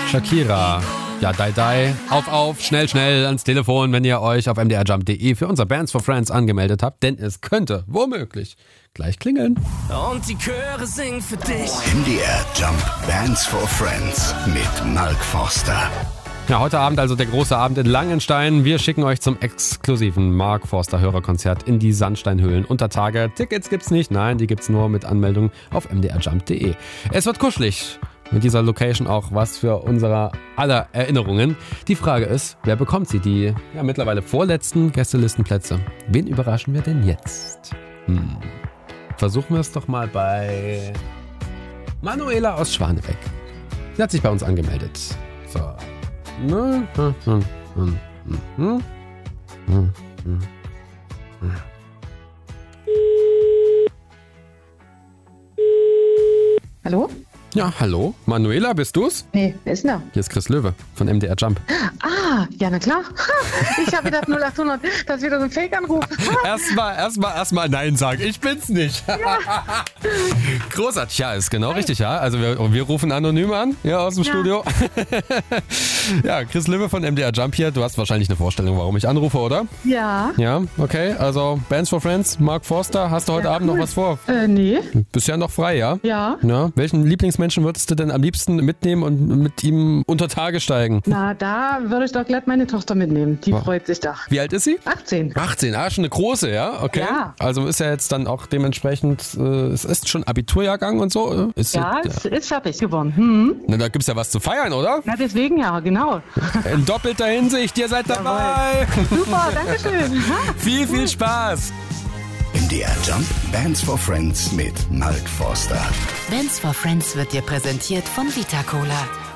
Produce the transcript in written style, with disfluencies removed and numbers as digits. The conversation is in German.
Shakira. Ja, die. Auf, schnell ans Telefon, wenn ihr euch auf mdrjump.de für unser Bands for Friends angemeldet habt, denn es könnte womöglich gleich klingeln. Und die Chöre singen für dich. MDR Jump Bands for Friends mit Mark Forster. Ja, heute Abend also der große Abend in Langenstein. Wir schicken euch zum exklusiven Mark Forster Hörerkonzert in die Sandsteinhöhlen unter Tage. Tickets gibt's nicht, nein, die gibt's nur mit Anmeldung auf mdrjump.de. Es wird kuschelig. Mit dieser Location auch was für unsere aller Erinnerungen. Die Frage ist, wer bekommt sie? Die mittlerweile vorletzten Gästelistenplätze. Wen überraschen wir denn jetzt? Versuchen wir es doch mal bei Manuela aus Schwanebeck. Sie hat sich bei uns angemeldet. So. Hallo? Ja, hallo. Manuela, bist du's? Nee, wer ist denn da? Hier ist Chris Löwe von MDR Jump. Ah, ja, na klar. Ich habe gedacht 0800, das ist wieder so ein Fake-Anruf. Erstmal Nein sagen. Ich bin's nicht. Ja. Großartig. Ja, ist genau richtig, ja. Also wir rufen anonym an, hier aus dem Studio. Ja, Chris Löwe von MDR Jump hier. Du hast wahrscheinlich eine Vorstellung, warum ich anrufe, oder? Ja. Ja, okay. Also Bands for Friends, Mark Forster. Hast du heute Abend noch was vor? Nee. Bist ja noch frei, ja? Ja. Ja. Welchen Lieblingsmenschen würdest du denn am liebsten mitnehmen und mit ihm unter Tage steigen? Na, da würde ich doch glatt meine Tochter mitnehmen. Die freut sich da. Wie alt ist sie? 18. 18, schon eine große, ja? Okay. Ja. Also ist ja jetzt dann auch dementsprechend, es ist schon Abiturjahrgang und so? Es ist fertig geworden. Na, da gibt's ja was zu feiern, oder? Na, deswegen ja, genau. In doppelter Hinsicht, ihr seid dabei. Super, danke schön. Viel Spaß. MDR Jump Bands for Friends mit Mark Forster. Bands for Friends wird dir präsentiert von Vita Cola.